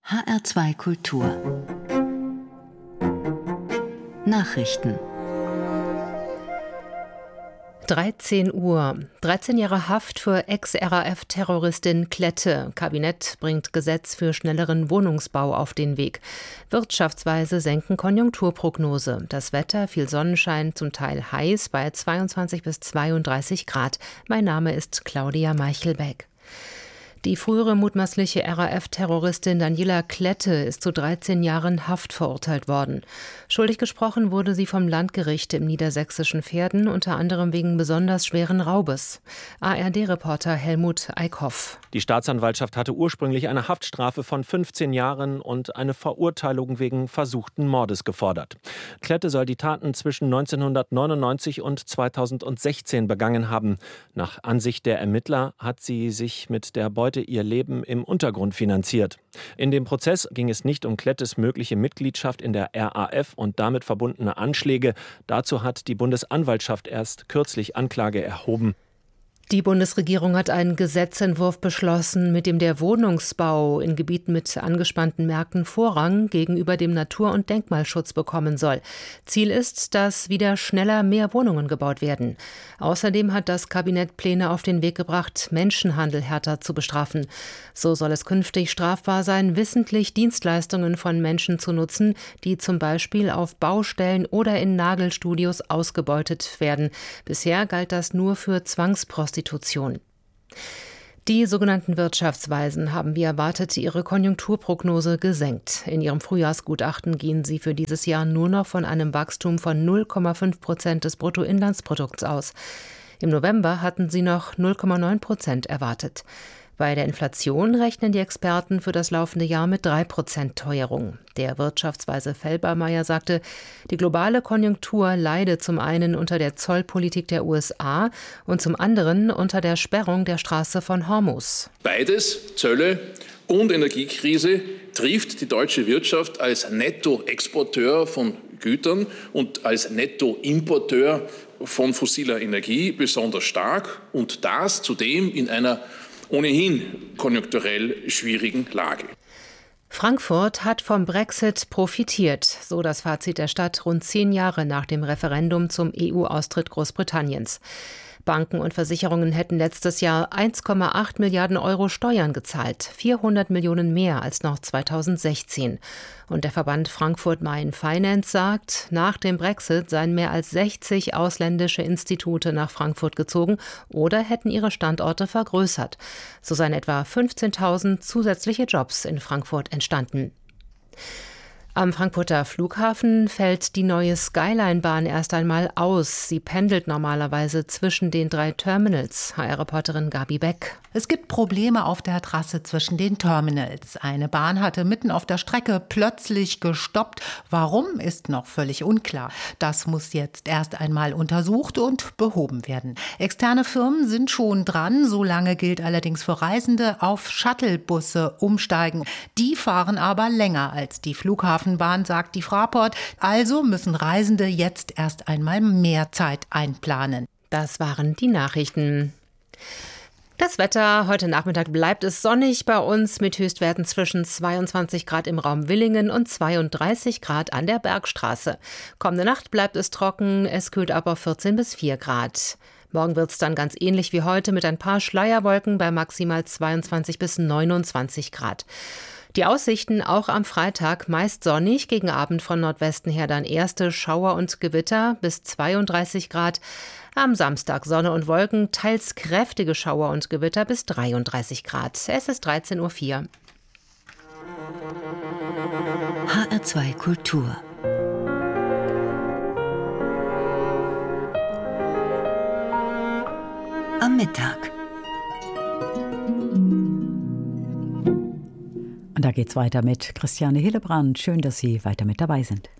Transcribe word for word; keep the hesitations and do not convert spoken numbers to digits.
H R zwei Kultur Nachrichten. dreizehn Uhr. dreizehn Jahre Haft für Ex-R A F-Terroristin Klette. Kabinett bringt Gesetz für schnelleren Wohnungsbau auf den Weg. Wirtschaftsweise senken Konjunkturprognose. Das Wetter, viel Sonnenschein, zum Teil heiß bei zweiundzwanzig bis zweiunddreißig Grad. Mein Name ist Claudia Meichelbeck. Die frühere mutmaßliche R A F-Terroristin Daniela Klette ist zu dreizehn Jahren Haft verurteilt worden. Schuldig gesprochen wurde sie vom Landgericht im niedersächsischen Verden, unter anderem wegen besonders schweren Raubes. A R D-Reporter Helmut Eickhoff. Die Staatsanwaltschaft hatte ursprünglich eine Haftstrafe von fünfzehn Jahren und eine Verurteilung wegen versuchten Mordes gefordert. Klette soll die Taten zwischen neunzehnhundertneunundneunzig und zweitausendsechzehn begangen haben. Nach Ansicht der Ermittler hat sie sich mit der Beute ihr Leben im Untergrund finanziert. In dem Prozess ging es nicht um Klettes mögliche Mitgliedschaft in der R A F und damit verbundene Anschläge. Dazu hat die Bundesanwaltschaft erst kürzlich Anklage erhoben. Die Bundesregierung hat einen Gesetzentwurf beschlossen, mit dem der Wohnungsbau in Gebieten mit angespannten Märkten Vorrang gegenüber dem Natur- und Denkmalschutz bekommen soll. Ziel ist, dass wieder schneller mehr Wohnungen gebaut werden. Außerdem hat das Kabinett Pläne auf den Weg gebracht, Menschenhandel härter zu bestrafen. So soll es künftig strafbar sein, wissentlich Dienstleistungen von Menschen zu nutzen, die zum Beispiel auf Baustellen oder in Nagelstudios ausgebeutet werden. Bisher galt das nur für Zwangsprostitution. Die sogenannten Wirtschaftsweisen haben wie erwartet ihre Konjunkturprognose gesenkt. In ihrem Frühjahrsgutachten gehen sie für dieses Jahr nur noch von einem Wachstum von null Komma fünf Prozent des Bruttoinlandsprodukts aus. Im November hatten sie noch null Komma neun Prozent erwartet. Bei der Inflation rechnen die Experten für das laufende Jahr mit drei Prozent Teuerung. Der Wirtschaftsweise Felbermayr sagte, die globale Konjunktur leide zum einen unter der Zollpolitik der U S A und zum anderen unter der Sperrung der Straße von Hormuz. Beides, Zölle und Energiekrise, trifft die deutsche Wirtschaft als Nettoexporteur von Gütern und als Nettoimporteur von fossiler Energie besonders stark und das zudem in einer ohnehin konjunkturell schwierigen Lage. Frankfurt hat vom Brexit profitiert, so das Fazit der Stadt rund zehn Jahre nach dem Referendum zum E U-Austritt Großbritanniens. Banken und Versicherungen hätten letztes Jahr eins Komma acht Milliarden Euro Steuern gezahlt, vierhundert Millionen mehr als noch zweitausendsechzehn. Und der Verband Frankfurt Main Finance sagt, nach dem Brexit seien mehr als sechzig ausländische Institute nach Frankfurt gezogen oder hätten ihre Standorte vergrößert. So seien etwa fünfzehntausend zusätzliche Jobs in Frankfurt entstanden. Am Frankfurter Flughafen fällt die neue Skyline-Bahn erst einmal aus. Sie pendelt normalerweise zwischen den drei Terminals. H R-Reporterin Gabi Beck. Es gibt Probleme auf der Trasse zwischen den Terminals. Eine Bahn hatte mitten auf der Strecke plötzlich gestoppt. Warum, ist noch völlig unklar. Das muss jetzt erst einmal untersucht und behoben werden. Externe Firmen sind schon dran. Solange gilt allerdings für Reisende auf Shuttlebusse umsteigen. Die fahren aber länger als die Flughafen. Bahn, sagt die Fraport. Also müssen Reisende jetzt erst einmal mehr Zeit einplanen. Das waren die Nachrichten. Das Wetter, heute Nachmittag bleibt es sonnig bei uns mit Höchstwerten zwischen zweiundzwanzig Grad im Raum Willingen und zweiunddreißig Grad an der Bergstraße. Kommende Nacht bleibt es trocken, es kühlt ab auf vierzehn bis vier Grad. Morgen wird es dann ganz ähnlich wie heute mit ein paar Schleierwolken bei maximal zweiundzwanzig bis neunundzwanzig Grad. Die Aussichten auch am Freitag meist sonnig, gegen Abend von Nordwesten her dann erste Schauer und Gewitter bis zweiunddreißig Grad. Am Samstag Sonne und Wolken, teils kräftige Schauer und Gewitter bis dreiunddreißig Grad. Es ist dreizehn Uhr vier. H R zwei Kultur am Mittag. Und da geht's weiter mit Christiane Hillebrand. Schön, dass Sie weiter mit dabei sind.